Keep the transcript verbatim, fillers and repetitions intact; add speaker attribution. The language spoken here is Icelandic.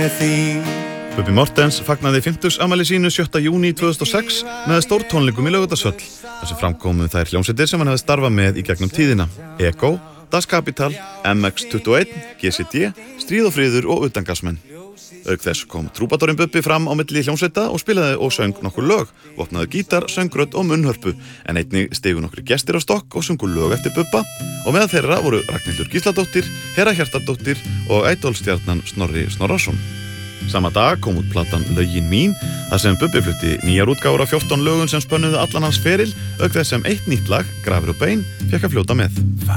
Speaker 1: með þín.
Speaker 2: Bubbi Morthens fagnaði fimmtugsafmæli sínu sjötta júní tvö þúsund og sex með stórtónleikum í Laugardalshöll, þar sem framkomu þær hljómsveitir sem hann hefði starfað með í gegnum tíðina: Ego, Das Kapital, M X tuttugu og einn, G C D, Stríð og friður og Utangasmenn. Auk þess kom trúbadorinn Bubbi fram á milli hljómsveita og spilaði og söng nokkur lög, opnaði gítar, söngrödd og munnhörpu, en einnig stigu nokkrir gestir á stokk og sungu lög eftir Bubba, og meðal þeirra voru Ragnhildur Gísladóttir, Hera Hjartardóttir og ædolstjarnan Snorri Snorrason. Sama dag kom út platan Lögin mín, þar sem Bubbi flutti nýjar útgáfur af fjórtán lögum sem spönnuðu allan hans feril, auk þess sem eitt nýtt lag, Grafir og bein, fékk að fljóta með.